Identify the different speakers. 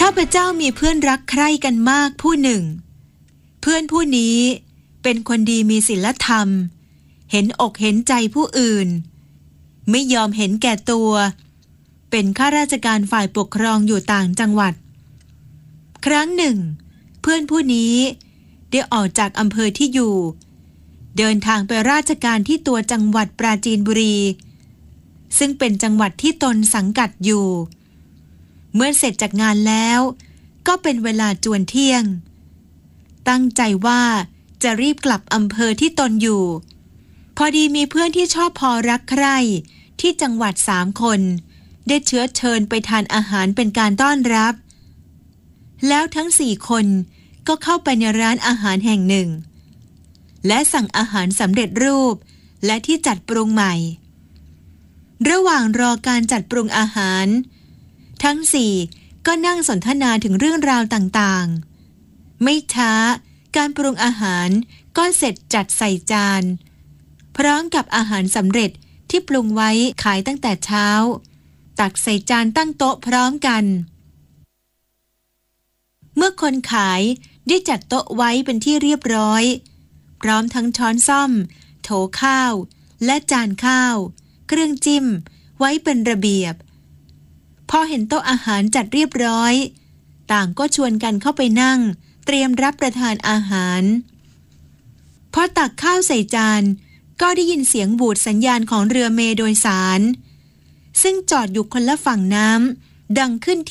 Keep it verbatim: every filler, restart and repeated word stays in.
Speaker 1: ข้าพเจ้ามีเพื่อนรักใคร่กันมากผู้หนึ่งเพื่อนผู้นี้เป็นคนดีมีศีลธรรมเห็นอกเห็นใจผู้อื่นไม่ยอมเห็นแก่ตัวเป็นข้าราชการฝ่ายปกครองอยู่ต่างจังหวัดครั้งหนึ่งเพื่อนผู้นี้ได้ออกจากอำเภอที่อยู่เดินทางไปราชการที่ตัวจังหวัดปราจีนบุรีซึ่งเป็นจังหวัดที่ตนสังกัดอยู่เมื่อเสร็จจากงานแล้วก็เป็นเวลาจวนเที่ยงตั้งใจว่าจะรีบกลับอำเภอที่ตนอยู่พอดีมีเพื่อนที่ชอบพอรักใคร่ที่จังหวัดสามคนได้เชื้อเชิญไปทานอาหารเป็นการต้อนรับแล้วทั้งสี่คนก็เข้าไปในร้านอาหารแห่งหนึ่งและสั่งอาหารสำเร็จรูปและที่จัดปรุงใหม่ระหว่างรอการจัดปรุงอาหารทั้งสี่ก็นั่งสนทนาถึงเรื่องราวต่างๆไม่ช้าการปรุงอาหารก็เสร็จจัดใส่จานพร้อมกับอาหารสำเร็จที่ปรุงไว้ขายตั้งแต่เช้าตักใส่จานตั้งโต๊ะพร้อมกันเมื่อคนขายได้จัดโต๊ะไว้เป็นที่เรียบร้อยพร้อมทั้งช้อนส้อมโถข้าวและจานข้าวเครื่องจิ้มไว้เป็นระเบียบพอเห็นโต๊ะอาหารจัดเรียบร้อยต่างก็ชวนกันเข้าไปนั่งเตรียมรับประทานอาหารพอตักข้าวใส่จานก็ได้ยินเสียงบูดสัญญาณของเรือเมล์โดยสารซึ่งจอดอยู่คนละฝั่งน้ำดังขึ้น